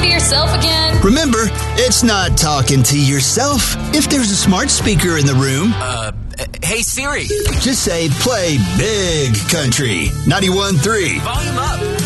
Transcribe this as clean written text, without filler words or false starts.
to yourself again? Remember, it's not talking to yourself. If there's a smart speaker in the room, Hey Siri. just say play Big Country 91.3. Volume up.